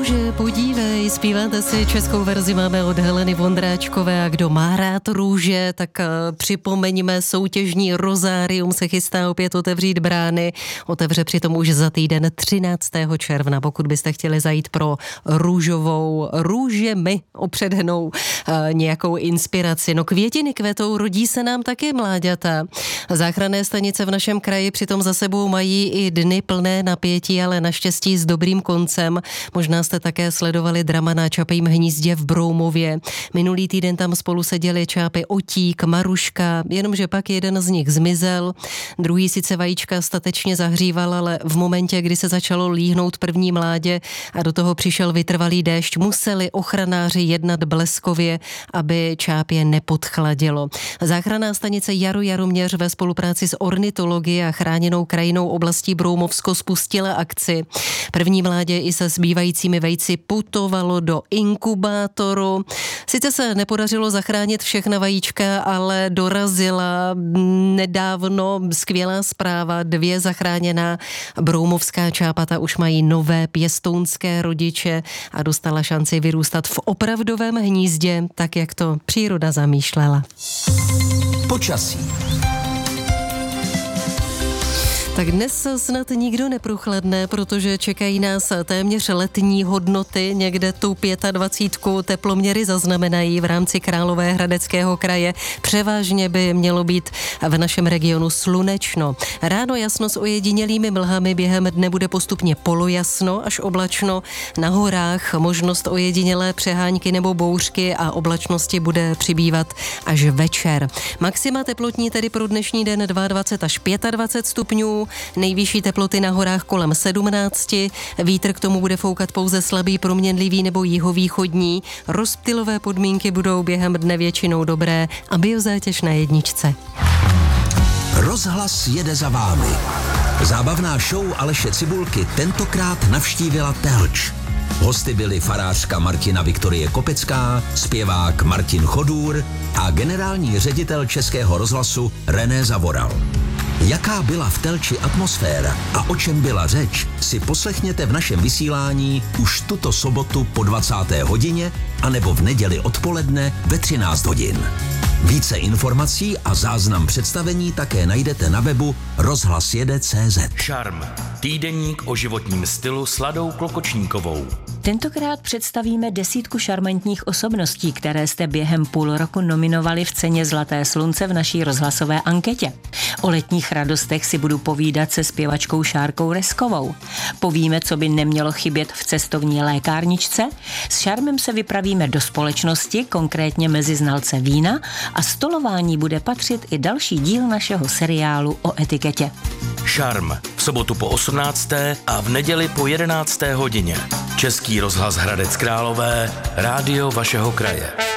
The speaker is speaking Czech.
Růže, podívej, zpíváte si českou verzi, máme od Heleny Vondráčkové a kdo má rád růže, tak připomeňme, soutěžní rozárium se chystá opět otevřít brány, otevře přitom už za týden 13. června, pokud byste chtěli zajít pro růžemi opředenou nějakou inspiraci. No květiny kvetou, rodí se nám taky mláďata. Záchranné stanice v našem kraji přitom za sebou mají i dny plné napětí, ale naštěstí s dobrým koncem. Možná jste také sledovali drama na Čapím hnízdě v Broumově. Minulý týden tam spolu seděli čápy Otík, Maruška, jenomže pak jeden z nich zmizel. Druhý sice vajíčka statečně zahříval, ale v momentě, kdy se začalo líhnout první mládě a do toho přišel vytrvalý déšť, museli ochranáři jednat bleskově, aby čápě nepodchladilo. Záchranná stanice Jaroměř ve spolupráci s ornitology a chráněnou krajinou oblastí Broumovsko spustila akci. První mládě i se zbývajícími vejci putovalo do inkubátoru. Sice se nepodařilo zachránit všechna vajíčka, ale dorazila nedávno skvělá zpráva. 2 zachráněná broumovská čápata už mají nové pěstounské rodiče a dostala šanci vyrůstat v opravdovém hnízdě, tak jak to příroda zamýšlela. Počasí. Tak dnes snad nikdo neprochladne, protože čekají nás téměř letní hodnoty, někde tu 25 teploměry zaznamenají v rámci Královéhradeckého kraje. Převážně by mělo být v našem regionu slunečno. Ráno jasno s ojedinělými mlhami, během dne bude postupně polojasno až oblačno. Na horách možnost ojedinělé přehánky nebo bouřky a oblačnosti bude přibývat až večer. Maxima teplotní tedy pro dnešní den 22 až 25 stupňů. Nejvyšší teploty na horách kolem 17, vítr k tomu bude foukat pouze slabý, proměnlivý nebo jihovýchodní. Rozptylové podmínky budou během dne většinou dobré a biozátěž na 1. Rozhlas jede za vámi. Zábavná show Aleše Cibulky tentokrát navštívila Telč. Hosty byli farářka Martina Viktorie Kopecká, zpěvák Martin Chodůr a generální ředitel Českého rozhlasu René Zavoral. Jaká byla v Telči atmosféra a o čem byla řeč, si poslechněte v našem vysílání už tuto sobotu po 20. hodině anebo v neděli odpoledne ve 13 hodin. Více informací a záznam představení také najdete na webu rozhlasjede.cz. Šarm. Týdeník o životním stylu s Ladou Klokočníkovou. Tentokrát představíme 10 šarmantních osobností, které jste během půl roku nominovali v ceně Zlaté slunce v naší rozhlasové anketě. O letních radostech si budu povídat se zpěvačkou Šárkou Reskovou. Povíme, co by nemělo chybět v cestovní lékárničce. S šarmem se vypravíme do společnosti, konkrétně mezi znalce vína, a stolování bude patřit i další díl našeho seriálu o etiketě. Šarm. V sobotu po 18. a v neděli po 11. hodině. Český rozhlas Hradec Králové, rádio vašeho kraje.